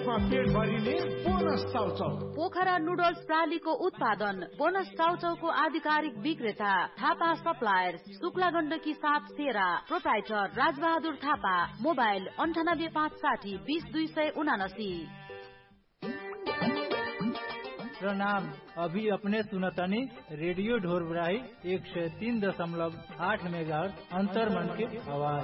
नुडल्समा पेट भरिने बोनस चाउचाउ। पोखरा नुडल्स प्रालीको उत्पादन, बोनस चाउचाउको आधिकारिक विक्रेता थापा सप्लायर्स, शुक्ला गण्डकी 7 तेरा, प्रोप्राइटर राजबहादुर थापा। मोबाइल 9856 20279। प्रणाम, अभी अपने सुनतनी रेडियो ढोरबराही 103.8 मेगाहर्ट्ज अंतर्मन की आवाज।